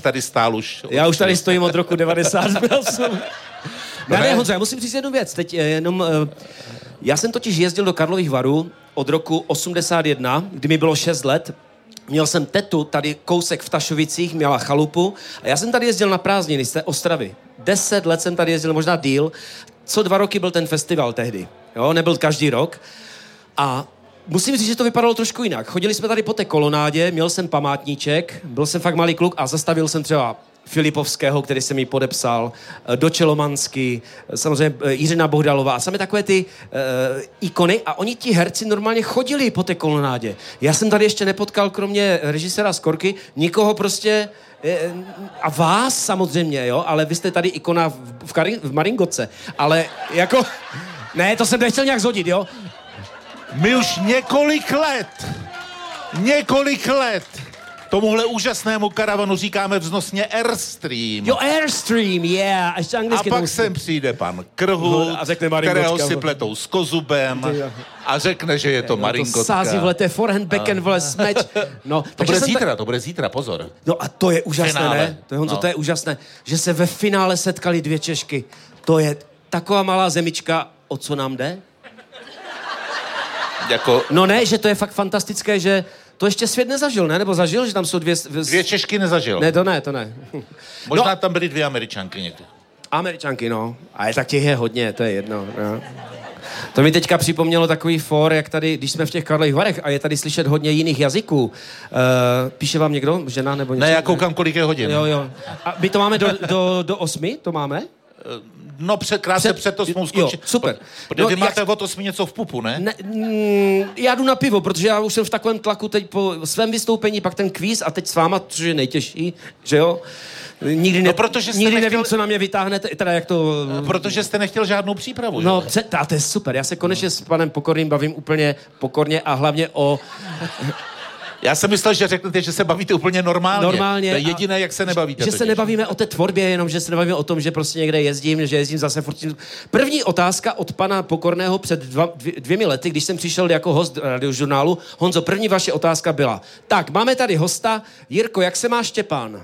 tady stál už. Já už tady stojím od roku 98. Ne, Honzo, já musím říct jednu věc. Teď jenom... Já jsem totiž jezdil do Karlových Varů od roku 81, kdy mi bylo 6 let. Měl jsem tetu tady kousek v Tašovicích, měla chalupu a já jsem tady jezdil na prázdniny z té Ostravy. 10 let jsem tady jezdil, možná díl. Co 2 roky byl ten festival tehdy. Jo, nebyl každý rok. A musím říct, že to vypadalo trošku jinak. Chodili jsme tady po té kolonádě, měl jsem památníček, byl jsem fakt malý kluk a zastavil jsem třeba Filipovského, který se mi podepsal, Dočelomanský, samozřejmě Jiřina Bohdalová a samé takové ty ikony a oni ti herci normálně chodili po té kolonádě. Já jsem tady ještě nepotkal, kromě režiséra Skorky, nikoho prostě a vás samozřejmě, jo, ale vy jste tady ikona v Maringotce, ale jako, ne, to jsem nechtěl nějak zhodit, jo. My už několik let tomuhle úžasnému karavanu říkáme vznosně Airstream. Jo, Airstream, yeah. A pak sem přijde pan Krhut, kterého si pletou s Kozubem a řekne, že je to Maringotka. To sází, vole, to je forehand, backhand, vole, smeč. No, to bude zítra, pozor. No a to je úžasné, finále. Ne? To je, Honzo, to je úžasné, že se ve finále setkali 2 Češky. To je taková malá zemička, o co nám jde? Jako... No ne, že to je fakt fantastické, že to ještě svět nezažil, ne? Nebo zažil, že tam jsou 2 Češky nezažil. Ne, to ne. Možná tam byly 2 Američanky někdy. Američanky, no. Ale tak těch je hodně, to je jedno. No. To mi teďka připomnělo takový fór, jak tady, když jsme v těch Karlových Varech a je tady slyšet hodně jiných jazyků. Píše vám někdo? Žena nebo něco? Ne, já koukám, kolik je hodin. Jo. A my to máme do 8? To máme? No, krátce před 8 skončí. Jo, super. Protože vy máte od 8 něco v pupu, ne? Já jdu na pivo, protože já už jsem v takovém tlaku teď po svém vystoupení, pak ten kvíz a teď s váma, což je nejtěžší, že jo? Nikdy nevím, co na mě vytáhnete, teda jak to... Protože jste nechtěl žádnou přípravu, no, to je super, já se konečně s panem Pokorným bavím úplně pokorně a hlavně o... Já jsem myslel, že řeknete, že se bavíte úplně normálně. To je jediné, jak se nebavíte. Že se nebavíme o té tvorbě, jenom že se nebavíme o tom, že prostě někde jezdím, že jezdím zase furt. První otázka od pana Pokorného před 2 lety, když jsem přišel jako host radiožurnálu. Honzo, první vaše otázka byla: tak, máme tady hosta. Jirko, jak se má Štěpán?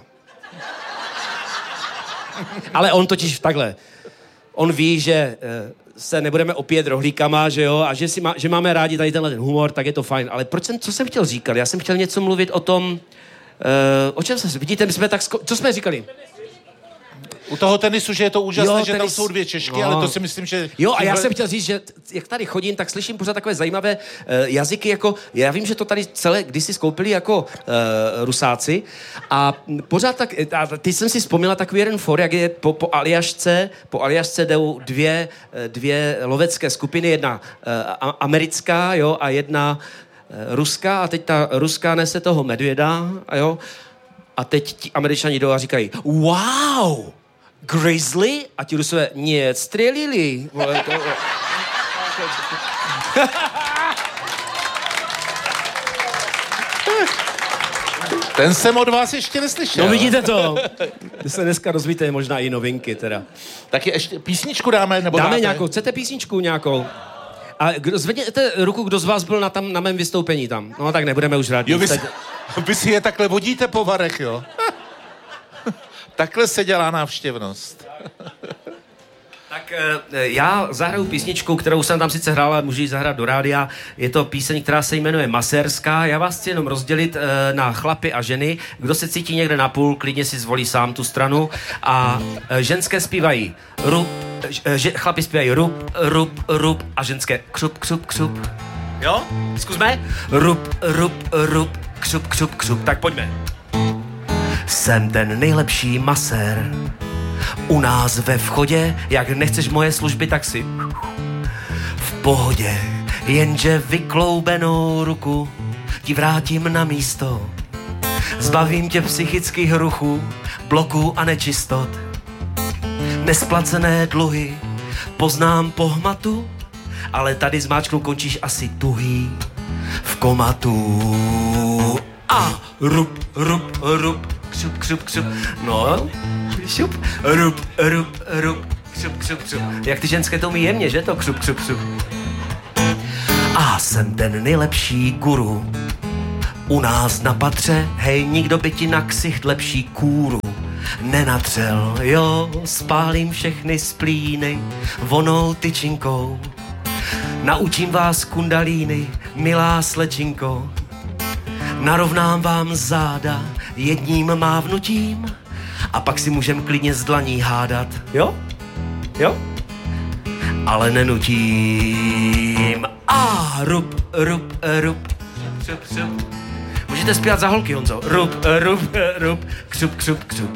Ale on totiž takhle. On ví, že se nebudeme opíjet rohlíkama, že jo, a že máme rádi tady tenhle ten humor, tak je to fajn. Ale co jsem chtěl říkat? Já jsem chtěl něco mluvit o tom, o čem se vidíte, my jsme tak, co jsme říkali? U toho tenisu, že je to úžasné, že tam jsou 2 Češky, ale to si myslím, že... Jo, a já jsem chtěl říct, že jak tady chodím, tak slyším pořád takové zajímavé jazyky, jako, já vím, že to tady celé kdysi skoupili jako Rusáci a pořád tak, teď jsem si vzpomněla takový jeden for, jak je po Aljašce jdou dvě lovecké skupiny, jedna americká, jo, a jedna ruská, a teď ta ruská nese toho medvěda, a jo, a teď ti Američani jdou a říkají: wow! Grizzly? A ti Rusové: nie, střelili. Ten jsem od vás ještě neslyšel. No vidíte to. Vy se dneska rozvíte možná i novinky teda. Tak ještě písničku dáme, nebo dáme nějakou, chcete písničku nějakou? A zvedněte ruku, kdo z vás byl na mém vystoupení tam. No tak nebudeme už rádi. Jo, vy si je takhle vodíte po varech, jo? Takhle se dělá návštěvnost. Tak já zahraju písničku, kterou jsem tam sice hrál, ale můžu ji zahrát do rádia. Je to píseň, která se jmenuje Masérská. Já vás chci jenom rozdělit na chlapy a ženy. Kdo se cítí někde na půl, klidně si zvolí sám tu stranu. A ženské zpívají rup, chlapi zpívají rup, rup, rup a ženské křup, křup, křup. Jo? Zkusme? Rup, rup, rup, křup, křup, křup. Tak pojďme. Jsem ten nejlepší masér u nás ve vchodě, jak nechceš moje služby, tak si v pohodě, jenže vykloubenou ruku ti vrátím na místo. Zbavím tě psychických ruchů, bloků a nečistot. Nesplacené dluhy poznám po hmatu, ale tady zmáčknu končíš asi tuhý v komatu. A rup, rup, rup, křup, křup, křup. No, šup, rup, rup, rup, křup, křup, křup. Jak ty ženské to umí jemně, že to křup, křup, křup. A jsem ten nejlepší guru u nás na patře, hej, nikdo by ti na ksicht lepší kůru nenatřel, jo, spálím všechny splíny vonou tyčinkou. Naučím vás kundalíny, milá slečinko. Narovnám vám záda jedním mávnutím a pak si můžem klidně z dlaní hádat, jo? Jo? Ale nenutím. Rup, rup, rup, křup, křup. Můžete zpívat za holky, Honzo. Rup, rup, rup, křup, křup, křup.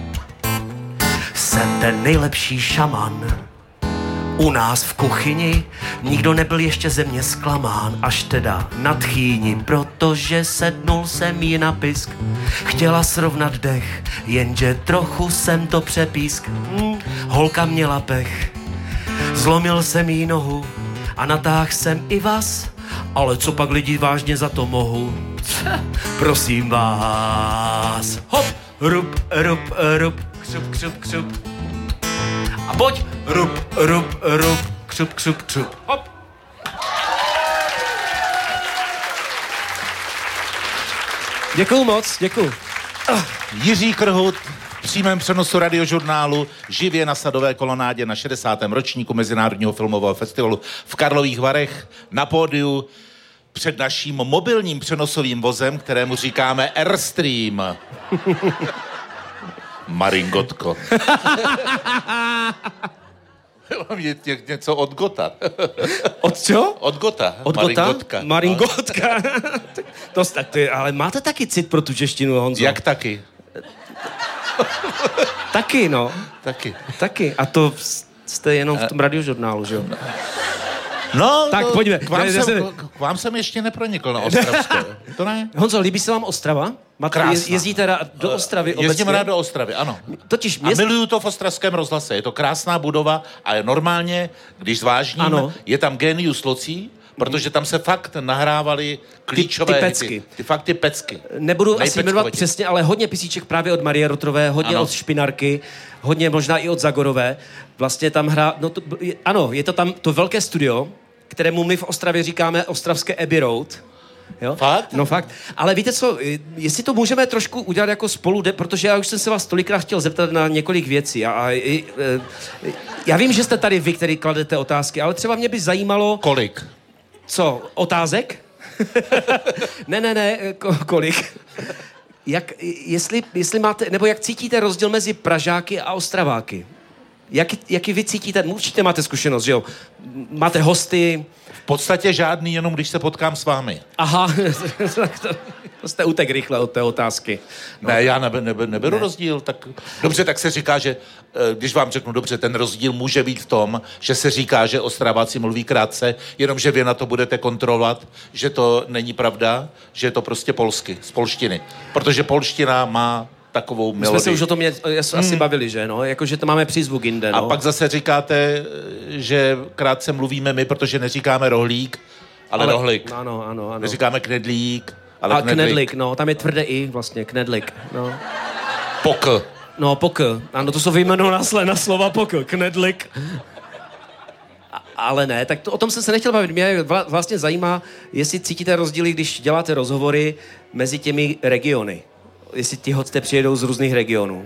Jsem ten nejlepší šaman. U nás v kuchyni nikdo nebyl ještě ze mě zklamán, až teda na tchýni, protože sednul jsem jí na pisk. Chtěla srovnat dech, jenže trochu jsem to přepísk. Holka měla pech, zlomil jsem jí nohu a natáhl jsem i vás, ale co pak lidi vážně za to mohu? Prosím vás. Hop, rup, rup, rup, křup, křup, křup. A pojď, rup, rup, rup, křup, křup, křup. Hop. Děkuju moc, děkuju. Jiří Krhut v přímém přenosu Radiožurnálu živě na Sadové kolonádě na 60. ročníku Mezinárodního filmového festivalu v Karlových Varech na pódiu před naším mobilním přenosovým vozem, kterému říkáme Airstream. Maringotko. Mám něco od Gota. Od čeho? Od Gota. Od Maringotka. Maringotka. Ale máte taky cit pro tu češtinu, Honzo? Jak taky? Taky, no. Taky. A to jste jenom v tom Radiožurnálu, že jo? No, tak pojďme. K vám jsem ještě nepronikl na Ostravsko. To ne? Honzo, líbí se vám Ostrava? Jezdíte rád do Ostravy obecně? Jezdím rád do Ostravy, ano. A miluju to v ostravském rozhlase. Je to krásná budova a je normálně, když zvážním, ano. Je tam génius locí, protože tam se fakt nahrávaly klíčové ty pecky. Ty pecky. Nebudu asi jmenovat přesně, ale hodně písíček právě od Marie Rotrové, hodně od Špinarky, hodně možná i od Zagorové. Vlastně tam je to tam to velké studio, kterému my v Ostravě říkáme ostravské Abbey Road. Jo? Fakt? No fakt. Ale víte co, jestli to můžeme trošku udělat jako spolu, protože já už jsem se vás tolikrát chtěl zeptat na několik věcí. Já vím, že jste tady vy, který kladete otázky, ale třeba mě by zajímalo... Kolik? Co, otázek? ne, kolik? Jestli máte, nebo jak cítíte rozdíl mezi Pražáky a Ostraváky? Jaký vy cítíte? Určitě máte zkušenost, že jo? Máte hosty? V podstatě žádný, jenom když se potkám s vámi. Aha, to jste utek rychle od té otázky. No. Ne, já neberu rozdíl. Tak, dobře, tak se říká, že když vám řeknu dobře, ten rozdíl může být v tom, že se říká, že Ostraváci mluví krátce, jenomže vy na to budete kontrolovat, že to není pravda, že je to prostě polsky, z polštiny. Protože polština má takovou melodii. My jsme se už o tom asi bavili, že? No? Jako, že to máme přízvuk jinde. No? A pak zase říkáte, že krátce mluvíme my, protože neříkáme rohlík, ale rohlík. Ano. Neříkáme knedlík, ale knedlík, no, tam je tvrdé i vlastně, knedlík, no. Pokl. No, pokl. Ano, to jsou vyjmenovaná slova pokl, knedlík. Ale ne, tak o tom jsem se nechtěl bavit. Mě vlastně zajímá, jestli cítíte rozdíly, když děláte rozhovory mezi těmi regiony. Jestli ti hosté přijedou z různých regionů.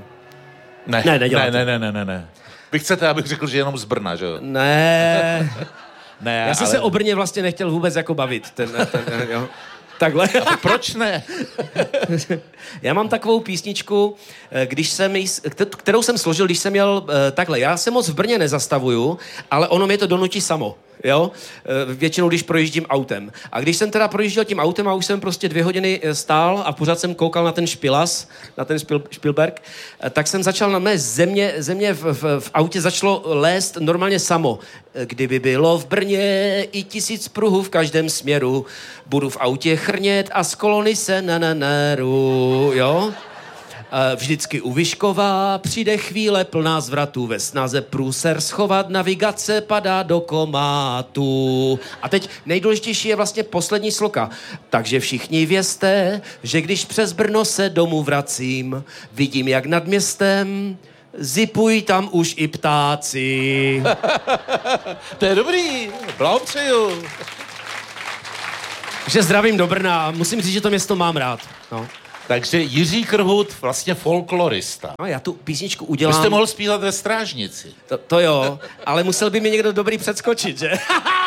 Ne. Vy chcete, abych řekl, že jenom z Brna, že jo? Ne. Já jsem se o Brně vlastně nechtěl vůbec jako bavit. Jo. Takhle. A proč ne? Já mám takovou písničku, kterou jsem složil, když jsem jel takhle. Já se moc v Brně nezastavuju, ale ono mě to donutí samo. Jo? Většinou, když projíždím autem. A když jsem teda projížděl tím autem a už jsem prostě 2 hodiny stál a pořád jsem koukal na ten Špilas, na ten Spielberg, tak jsem začal na mé země v autě začalo lézt normálně samo. Kdyby bylo v Brně i 1000 pruhů v každém směru, budu v autě chrnět a z kolony se naneru, jo? Vždycky u Vyškova přijde chvíle plná zvratů, ve snaze průser schovat, navigace padá do komátu. A teď nejdůležitější je vlastně poslední sloka. Takže všichni vězte, že když přes Brno se domů vracím, vidím, jak nad městem zipují tam už i ptáci. To je dobrý, blahopřeju. Takže zdravím do Brna, musím říct, že to město mám rád. No. Takže Jiří Krhut, vlastně folklorista. No, já tu písničku udělám... Vy jste mohl zpívat ve Strážnici. To jo, ale musel by mě někdo dobrý předskočit, že?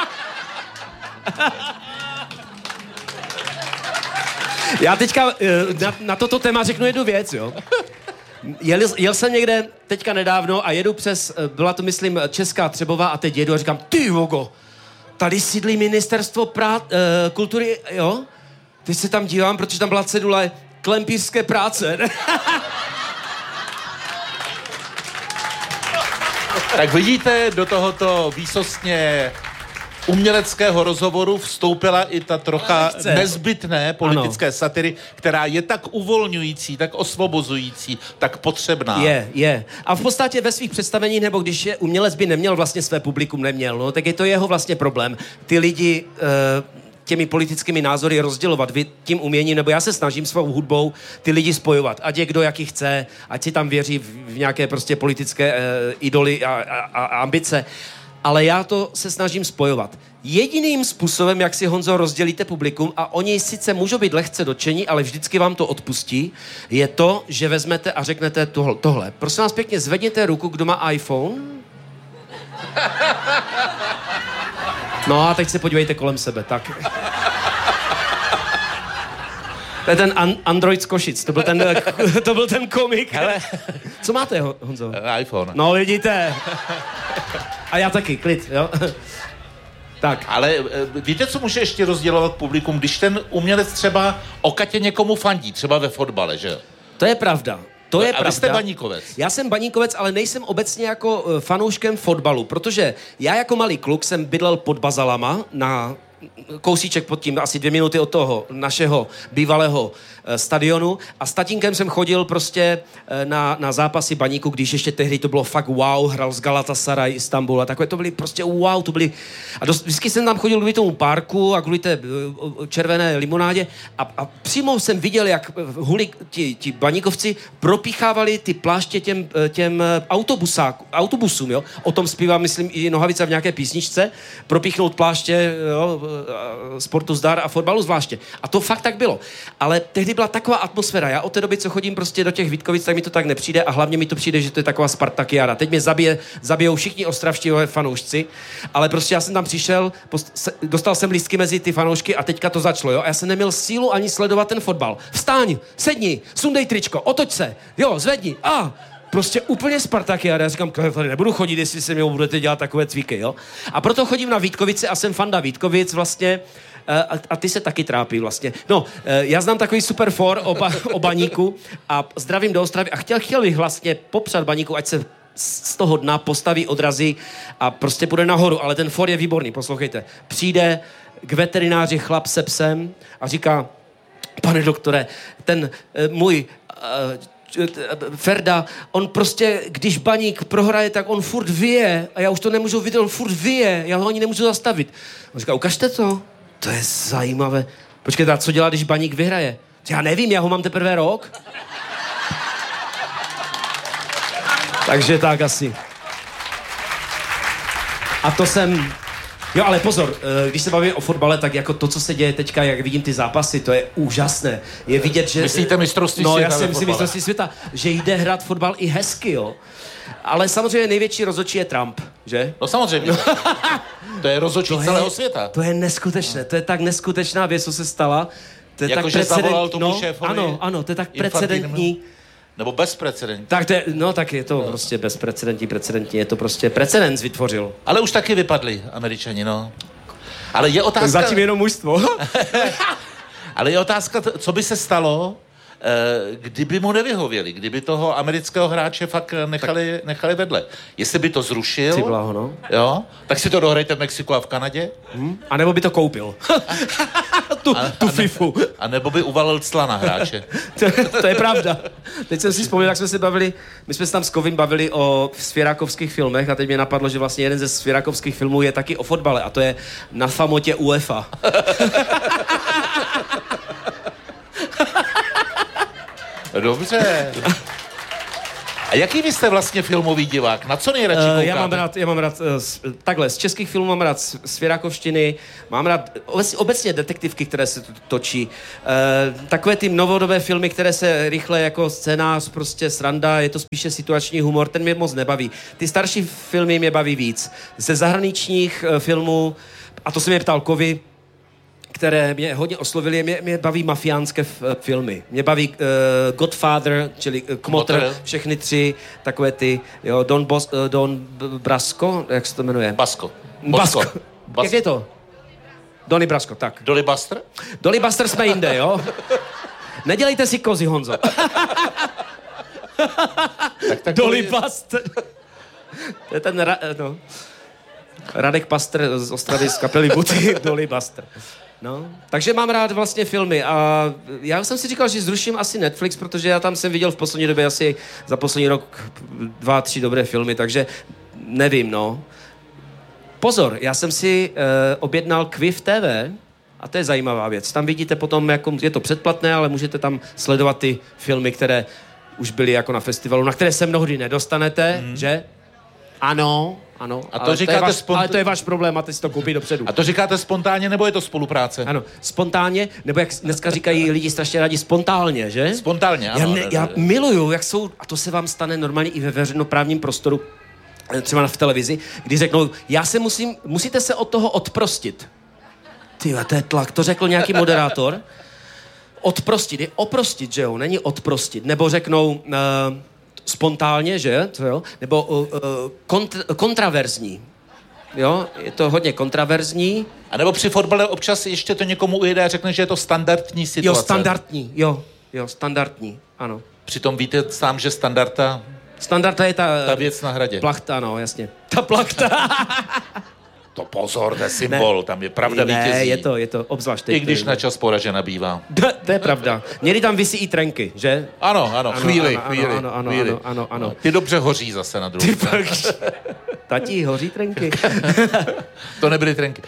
Já teďka na toto téma řeknu jednu věc, jo. Jel jsem někde teďka nedávno a jedu přes, byla to myslím Česká Třebová a teď jedu a říkám, ty vogo, tady sídlí ministerstvo kultury, jo? Teď se tam dívám, protože tam byla cedule klempířské práce. Tak vidíte, do tohoto výsostně uměleckého rozhovoru vstoupila i ta trocha nezbytné politické satiry, která je tak uvolňující, tak osvobozující, tak potřebná. Je. A v podstatě ve svých představeních, nebo když je umělec by neměl vlastně své publikum, neměl, no, tak je to jeho vlastně problém. Ty lidi těmi politickými názory rozdělovat, vy tím uměním, nebo já se snažím svou hudbou ty lidi spojovat. Ať je kdo jaký chce, ať si tam věří v nějaké prostě politické idoly a ambice. Ale já to se snažím spojovat. Jediným způsobem, jak si, Honzo, rozdělíte publikum, a oni sice můžou být lehce dotčení, ale vždycky vám to odpustí, je to, že vezmete a řeknete tohle. Prosím vás pěkně, zvedněte ruku, kdo má iPhone. No a teď se podívejte kolem sebe, tak. To je ten Android z Košic, to byl ten komik. Hele. Co máte, Honzo? iPhone. No, vidíte. A já taky, klid, jo. Tak. Ale víte, co může ještě rozdělovat publikum, když ten umělec třeba okatě někomu fandí, třeba ve fotbale, že jo? To je pravda. To je pravda. A vy jste baníkovec. Já jsem baníkovec, ale nejsem obecně jako fanouškem fotbalu, protože já jako malý kluk jsem bydlel pod Bazalama na kousíček pod tím, asi 2 minuty od toho našeho bývalého stadionu a s tatínkem jsem chodil prostě na zápasy Baníku, když ještě tehdy to bylo fakt wow, hrál z Galatasaray, Istanbul a takové to byly prostě wow, to byly a vždycky jsem tam chodil kvůli tomu parku a kvůli té červené limonádě a přímo jsem viděl, jak ti baníkovci propíchávali ty pláště těm autobusům, jo. O tom zpívá, myslím, i Nohavica v nějaké písničce, propíchnout pláště, jo, sportu zdar a fotbalu zvláště. A to fakt tak bylo. Ale tehdy byla taková atmosféra. Já od té doby, co chodím prostě do těch Vítkovic, tak mi to tak nepřijde a hlavně mi to přijde, že to je taková Spartakiáda. Teď mě zabijou všichni ostravští fanoušci, ale prostě já jsem tam přišel, dostal jsem lístky mezi ty fanoušky a teďka to začalo, jo. A já jsem neměl sílu ani sledovat ten fotbal. Vstaň, sedni, sundej tričko, otoč se, jo, zvedni, prostě úplně Spartakiáda. Já říkám, tady nebudu chodit, jestli se mnou budete dělat takové cviky, jo. A proto chodím na Vítkovice a jsem fanda Vítkovic vlastně. A ty se taky trápí vlastně. No, já znám takový super for o Baníku a zdravím do Ostravy a chtěl bych vlastně popřát Baníku, ať se z toho dna postaví odrazy a prostě půjde nahoru, ale ten for je výborný, poslouchejte. Přijde k veterináři chlap se psem a říká, pane doktore, ten můj Ferda, on prostě, když Baník prohraje, tak on furt vyje a já už to nemůžu vidět, on furt vyje, já ho ani nemůžu zastavit. On říká, ukažte to. To je zajímavé. Počkejte, a co dělá, když Baník vyhraje? Já nevím, já ho mám teprve rok. Takže tak asi. A to jsem... Jo, ale pozor, když se bavíme o fotbale, tak jako to, co se děje teďka, jak vidím ty zápasy, to je úžasné. Je vidět, že... Myslíte mistrovství světa? No, já si myslím mistrovství světa, že jde hrát fotbal i hezky, jo. Ale samozřejmě největší rozhodčí je Trump, že? No samozřejmě. To je rozhodčí celého světa. To je neskutečné, to je tak neskutečná věc, co se stala. To je jako, tak že zavolal tomu šéfovi. Ano, to je tak precedentní. Nebo bezprecedentní. Tak to je, tak je to prostě bezprecedentní, je to prostě precedens vytvořil. Ale už taky vypadli Američani, no. Ale je otázka... Zatím jenom mužstvo. Ale je otázka, co by se stalo, kdyby mu nevyhověli, kdyby toho amerického hráče fakt nechali vedle. Jestli by to zrušil, Ciblaho, no. Jo, tak si to dohrajte v Mexiku a v Kanadě. A nebo by to koupil. tu FIFU. A nebo by uvalil cla na hráče. To je pravda. Teď jsem si vzpomněl, jak jsme se bavili, my jsme se tam s Kovým bavili o svěrákovských filmech a teď mě napadlo, že vlastně jeden ze svěrákovských filmů je taky o fotbale a to je Na famotě UEFA. Dobře. A jaký vy jste vlastně filmový divák? Na co nejradši koukáte? Já mám rád takhle, z českých filmů mám rád svěrákovštiny, mám rád obecně detektivky, které se točí. Takové ty novodobé filmy, které se rychle jako scénář, prostě sranda, je to spíše situační humor, ten mě moc nebaví. Ty starší filmy mě baví víc. Ze zahraničních filmů, a to se mě ptal Kovy, které mě hodně oslovily, mě baví mafiánské filmy. Mě baví Godfather, čili Kmotr, všechny tři, takové ty, jo, Don Brasco, jak se to jmenuje? Basko. Jak je to? Donnie Brasco, tak. Dolly Buster? Dolly Buster jsme jinde, jo? Nedělejte si kozy, Honzo. tak Dolly Buster. To je ten, Radek Pastr z Ostravy z kapely Buty, Dolly Buster. No, takže mám rád vlastně filmy a já jsem si říkal, že zruším asi Netflix, protože já tam jsem viděl v poslední době asi za poslední rok 2-3 dobré filmy, takže nevím, no. Pozor, já jsem si objednal Quiff TV a to je zajímavá věc. Tam vidíte potom, jako je to předplatné, ale můžete tam sledovat ty filmy, které už byly jako na festivalu, na které se mnohdy nedostanete, že? Ano. A to říkáte ale to je váš problém, máte si to koupit dopředu. A to říkáte spontánně, nebo je to spolupráce? Ano, spontánně, nebo jak dneska říkají lidi strašně rádi, spontánně, že? Spontánně, ano. Já miluju, jak jsou, a to se vám stane normálně i ve veřejnoprávním prostoru, třeba v televizi, když řeknou, musíte se od toho odprostit. Tyhle, to je tlak, to řekl nějaký moderátor. Odprostit, je oprostit, že jo, není odprostit. Nebo řeknou... spontánně, že? To jo? Nebo kontraverzní. Jo? Je to hodně kontraverzní. A nebo při fotbale občas ještě to někomu ujede a řekne, že je to standardní situace. Jo, standardní. Jo, standardní, ano. Přitom víte sám, že standarda je ta věc na hradě. Plachta, no, jasně. Ta plachta. To pozor, to je symbol, ne, tam je pravda vítězí. Ne, je to, obzvlášť. I když na čas poražena bývá. To je pravda. Někdy tam visí i trenky, že? Ano, chvíli. Ano. Ty dobře hoří zase na druhou stranu. Tati, hoří trenky. To nebyly trenky.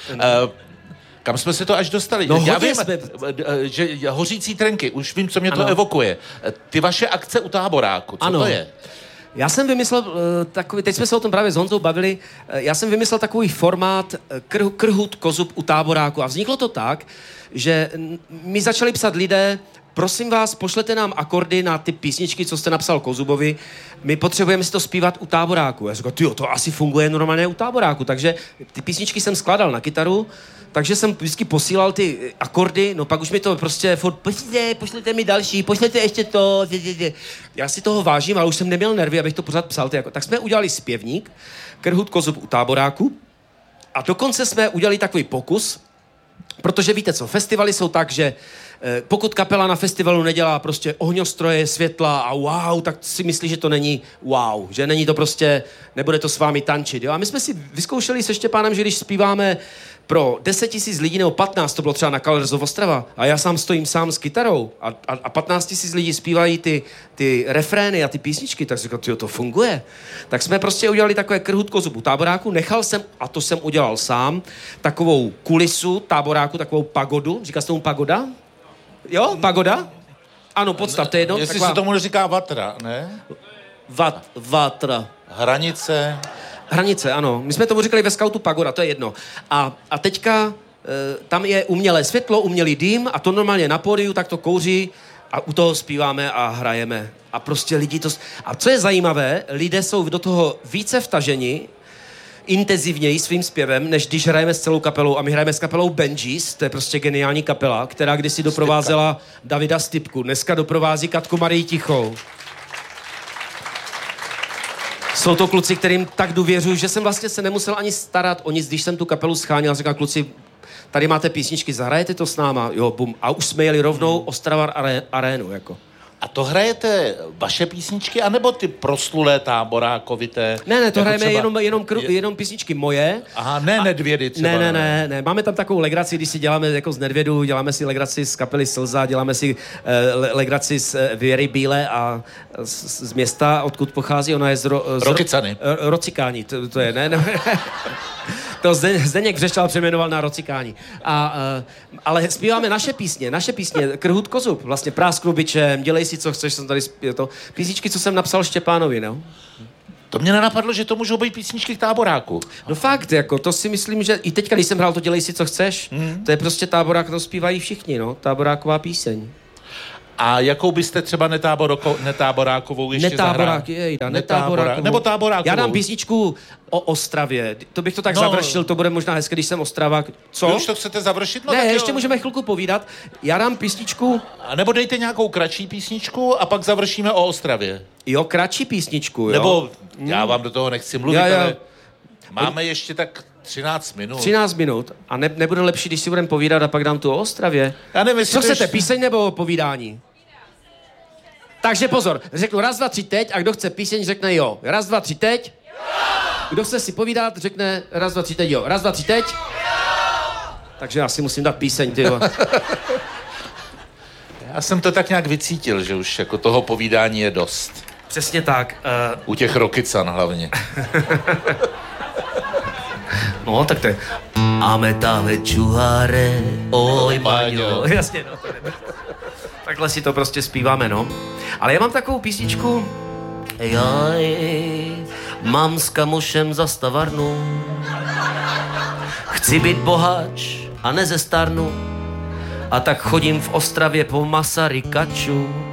Kam jsme se to až dostali? No, já vím, že hořící trenky, už vím, co mě to evokuje. Ty vaše akce u táboráku, co to je? Já jsem vymyslel takový, teď jsme se o tom právě s Honzou bavili, já jsem vymyslel takový formát Krhut kozub u táboráku a vzniklo to tak, že mi začali psat lidé, prosím vás, pošlete nám akordy na ty písničky, co jste napsal Kozubovi, my potřebujeme si to zpívat u táboráku. Já říkal, tyjo, to asi funguje normálně u táboráku, takže ty písničky jsem skládal na kytaru, takže jsem vždycky posílal ty akordy, no pak už mi to prostě furt, pošlete mi další, pošlete ještě to. Já si toho vážím, ale už jsem neměl nervy, abych to pořád psal. Tak jsme udělali zpěvník, Krhut kozub u táboráku a dokonce jsme udělali takový pokus, protože víte co, festivaly jsou tak, že pokud kapela na festivalu nedělá prostě ohňostroje, světla a wow, tak si myslí, že to není wow, že není to prostě, nebude to s vámi tančit, jo. A my jsme si vyzkoušeli se Štěpánem, že když zpíváme pro 10 000 lidí nebo 15, to bylo třeba na Kalerzov Ostrava, a já stojím sám s kytarou a 15 000 lidí zpívají ty refrény a ty písničky, tak říkal, to funguje. Tak jsme prostě udělali takové Krhut kozub u táboráku, nechal jsem, a to jsem udělal sám, takovou kulisu táboráku, takovou pagodu, říká se tomu pagoda? Jo, pagoda? Ano, podstav, to je jedno. Jestli se tomu říká vatra, ne? Vatra. Hranice, ano. My jsme tomu říkali ve skautu pagoda, to je jedno. A teďka tam je umělé světlo, umělý dým a to normálně na pódiu, tak to kouří a u toho zpíváme a hrajeme. A prostě lidi to... A co je zajímavé, lidé jsou do toho více vtaženi, intenzivněji svým zpěvem, než když hrajeme s celou kapelou. A my hrajeme s kapelou Benjis, to je prostě geniální kapela, která kdysi doprovázela Davida Stipku. Dneska doprovází Katku Marii Tichou. Jsou to kluci, kterým tak důvěřuji, že jsem vlastně se nemusel ani starat o nic, když jsem tu kapelu scháněl. Říkal, kluci, tady máte písničky, zahrajete to s náma? Jo, bum. A už jsme jeli rovnou Ostrava Arénu, jako. A to hrajete vaše písničky, anebo ty proslulé táborákovité? Ne, to jako hrajeme jenom písničky moje. Aha, ne Nedvědy třeba. Ne. Máme tam takovou legraci, když si děláme jako z Nedvědu, děláme si legraci z kapely Slza, děláme si legraci z Věry Bílé a z města, odkud pochází, ona je z Rokycany. Rocikání, to je, ne? To Zdeněk Břešťal přejmenoval na Rocikání. Ale zpíváme naše písně. Krhut kozub, vlastně Prásknu bičem, Dělej si, co chceš, jsem tady to. Písničky, co jsem napsal Štěpánovi, no. To mě nenapadlo, že to můžou být písničky k Táboráku. No fakt, jako, to si myslím, že i teďka, když jsem hrál to Dělej si, co chceš, to je prostě Táborák, to zpívají všichni, no. Táboráková píseň. A jakou byste třeba netáborákovou ještě zahrál? Netáborákovou. Nebo táborákovou. Já dám písničku o Ostravě. To bych to tak završil, to bude možná hezké, když jsem Ostravák. Co? Vy už to chcete završit? No, ne, ještě můžeme chvilku povídat. Já dám písničku... A nebo dejte nějakou kratší písničku a pak završíme o Ostravě. Jo, kratší písničku, jo. Nebo já vám do toho nechci mluvit, ale máme ještě tak 13 minut. 13 minut. A nebude lepší, když si budeme povídat a pak dám tu o Ostravě? Já nevím, co chcete, píseň nebo povídání? Takže pozor, řeknu 1, 2, 3 teď a kdo chce píseň, řekne jo. 1, 2, 3 teď. Jo! Kdo chce si povídat, řekne 1, 2, 3 teď jo. 1, 2, 3 teď. Jo! Takže já si musím dát píseň, tyjo. Já jsem to tak nějak vycítil, že už jako toho povídání je dost. Přesně tak. U těch Rokycan hlavně. No, tak to je... Ametave čuháre, oj baňo. Jasně, no. Takhle si to prostě zpíváme, no. Ale já mám takovou písničku. Jaj, mám s kamošem zastavarnu. Chci být boháč a nezestarnu. A tak chodím v Ostravě po Masarykaču.